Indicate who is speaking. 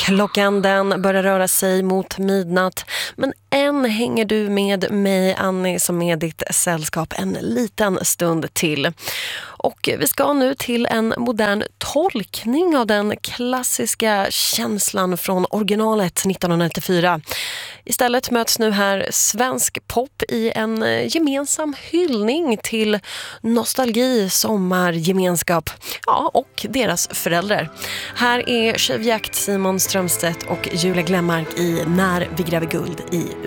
Speaker 1: Klockan den börjar röra sig mot midnatt, men än hänger du med mig, Annie, som är ditt sällskap en liten stund till. Och vi ska nu till en modern tolkning av den klassiska känslan från originalet 1994. Istället möts nu här svensk pop i en gemensam hyllning till nostalgi, sommar, gemenskap, ja, och deras föräldrar. Här är Tjuvjakt, Simon Strömstedt och Julia Glenmark i När vi gräver guld i